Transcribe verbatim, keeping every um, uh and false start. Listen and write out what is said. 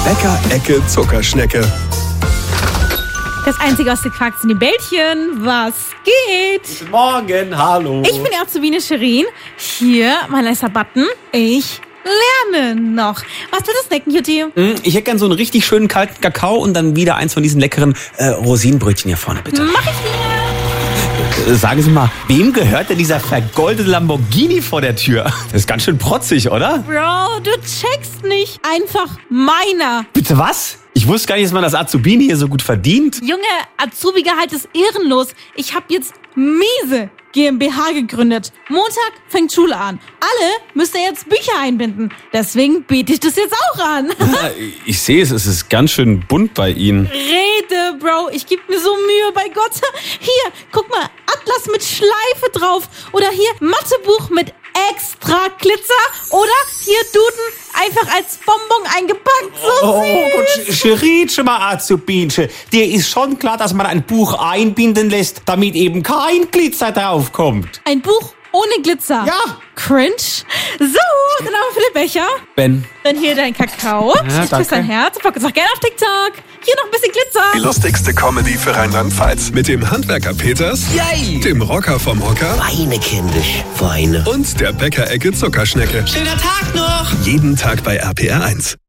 Bäcker-Ecke Zuckerschnecke. Das einzige aus den Quarks sind die Bällchen. Was geht? Guten Morgen, hallo. Ich bin die Azubine Shirin. Hier, mein nicer Button. Ich lerne noch. Was willst du snacken, Cutie? Mm, Ich hätte gern so einen richtig schönen kalten Kakao und dann wieder eins von diesen leckeren äh, Rosinenbrötchen hier vorne, bitte. Mach ich dir. Äh, Sagen Sie mal, wem gehört denn dieser vergoldete Lamborghini vor der Tür? Das ist ganz schön protzig, oder? Bro, du checkst nicht. Einfach meiner. Bitte was? Ich wusste gar nicht, dass man das Azubine hier so gut verdient. Junge, Azubi-Gehalt ist ehrenlos. Ich habe jetzt miese GmbH gegründet. Montag fängt Schule an. Alle müssen jetzt Bücher einbinden. Deswegen biete ich das jetzt auch an. Ich sehe es, es ist ganz schön bunt bei Ihnen. Rede, Bro. Ich gebe mir so Mühe, bei Gott. Hier, guck mal, Atlas mit Schleife drauf. Oder hier, Mathebuch mit extra Glitzer. Oder hier, Duden, einfach als Bonbon eingepackt. So Oh, süß. gut, Scheritsch mal Azubinche. Dir ist schon klar, dass man ein Buch einbinden lässt, damit eben kein Glitzer draufkommt. Ein Buch ohne Glitzer. Ja. Cringe. So, dann haben wir viele Becher. Ben. Dann hier dein Kakao. Ja, ich danke. küsse dein Herz. Folgt uns auch gerne auf TikTok. Hier noch ein bisschen Glitzer. Die lustigste Comedy für Rheinland-Pfalz. Mit dem Handwerker Peters, Yay! dem Rocker vom Hocker Weine, kindisch, Weine. und der Bäcker-Ecke Zuckerschnecke. Schöner Tag noch! Jeden Tag bei R P R eins.